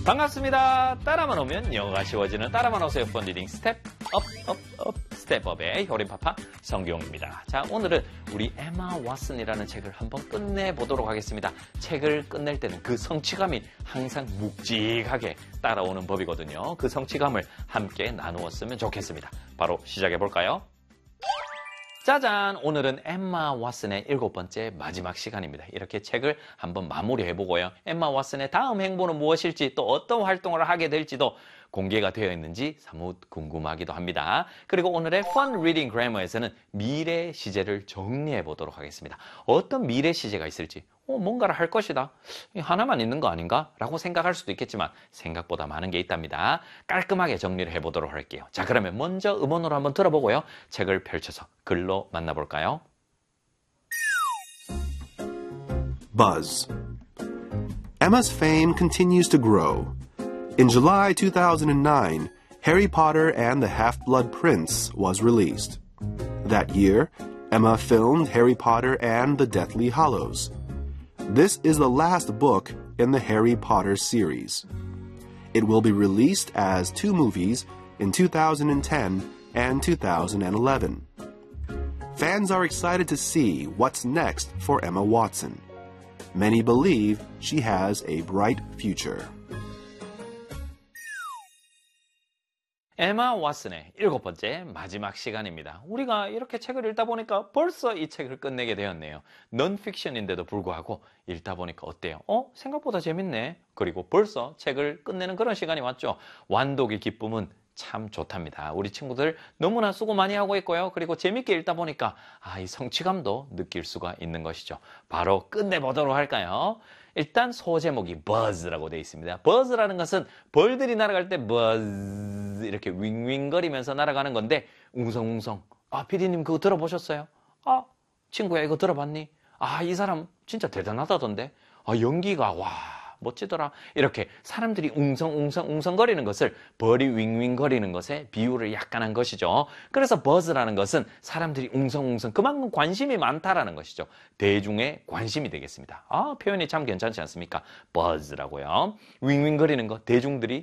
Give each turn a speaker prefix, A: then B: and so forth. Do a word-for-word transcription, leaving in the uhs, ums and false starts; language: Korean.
A: 반갑습니다. 따라만 오면 영어가 쉬워지는 따라만 오세요 펀 리딩 스텝 업, 업, 업, 스텝업의 효림파파 성경입니다. 자, 오늘은 우리 에마 왓슨이라는 책을 한번 끝내보도록 하겠습니다. 책을 끝낼 때는 그 성취감이 항상 묵직하게 따라오는 법이거든요. 그 성취감을 함께 나누었으면 좋겠습니다. 바로 시작해볼까요? 짜잔! 오늘은 엠마 왓슨의 일곱 번째 마지막 시간입니다. 이렇게 책을 한번 마무리해보고요. 엠마 왓슨의 다음 행보는 무엇일지 또 어떤 활동을 하게 될지도 공개가 되어 있는지 사뭇 궁금하기도 합니다. 그리고 오늘의 Fun Reading Grammar에서는 미래 시제를 정리해 보도록 하겠습니다. 어떤 미래 시제가 있을지 어, 뭔가를 할 것이다. 하나만 있는 거 아닌가? 라고 생각할 수도 있겠지만 생각보다 많은 게 있답니다. 깔끔하게 정리를 해보도록 할게요. 자, 그러면 먼저 음원으로 한번 들어보고요. 책을 펼쳐서 글로 만나볼까요?
B: Buzz. Emma's fame continues to grow. In July two thousand nine, Harry Potter and the Half-Blood Prince was released. That year, Emma filmed Harry Potter and the Deathly Hallows. This is the last book in the Harry Potter series. It will be released as two movies in two thousand ten and two thousand eleven. Fans are excited to see what's next for Emma Watson. Many believe she has a bright future.
A: 에마 왓슨의 일곱 번째 마지막 시간입니다. 우리가 이렇게 책을 읽다 보니까 벌써 이 책을 끝내게 되었네요. 넌픽션인데도 불구하고 읽다 보니까 어때요? 어? 생각보다 재밌네. 그리고 벌써 책을 끝내는 그런 시간이 왔죠. 완독의 기쁨은 참 좋답니다. 우리 친구들 너무나 수고 많이 하고 있고요. 그리고 재밌게 읽다 보니까 아, 이 성취감도 느낄 수가 있는 것이죠. 바로 끝내보도록 할까요? 일단 소제목이 Buzz라고 되어 있습니다. Buzz라는 것은 벌들이 날아갈 때 Buzz 이렇게 윙윙거리면서 날아가는 건데 웅성웅성. 아, 피디님 그거 들어보셨어요? 아, 친구야 이거 들어봤니? 아, 이 사람 진짜 대단하다던데. 아, 연기가 와 멋지더라. 이렇게 사람들이 웅성웅성웅성거리는 것을 벌이 윙윙거리는 것에 비유를 약간 한 것이죠. 그래서 Buzz라는 것은 사람들이 웅성웅성 그만큼 관심이 많다라는 것이죠. 대중의 관심이 되겠습니다. 아, 표현이 참 괜찮지 않습니까? Buzz라고요. 윙윙거리는 것, 대중들이